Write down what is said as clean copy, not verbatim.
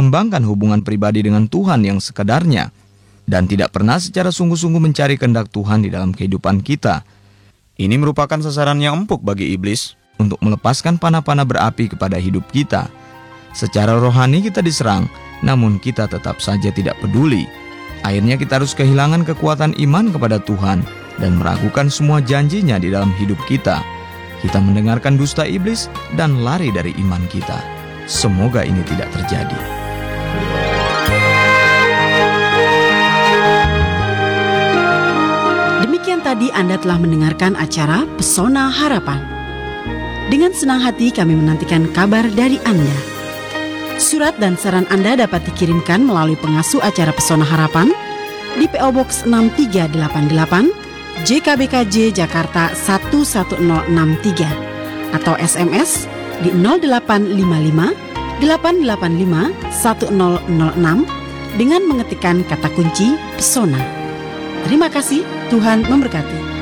mengembangkan hubungan pribadi dengan Tuhan yang sekedarnya, dan tidak pernah secara sungguh-sungguh mencari kehendak Tuhan di dalam kehidupan kita. Ini merupakan sasaran yang empuk bagi iblis untuk melepaskan panah-panah berapi kepada hidup kita. Secara rohani kita diserang, namun kita tetap saja tidak peduli. Akhirnya kita harus kehilangan kekuatan iman kepada Tuhan dan meragukan semua janjinya di dalam hidup kita. Kita mendengarkan dusta iblis dan lari dari iman kita. Semoga ini tidak terjadi. Demikian tadi Anda telah mendengarkan acara Pesona Harapan. Dengan senang hati kami menantikan kabar dari Anda. Surat dan saran Anda dapat dikirimkan melalui pengasuh acara Pesona Harapan di PO Box 6388 JKBKJ Jakarta 11063 atau SMS di 0855 885 1006 dengan mengetikkan kata kunci Pesona. Terima kasih, Tuhan memberkati.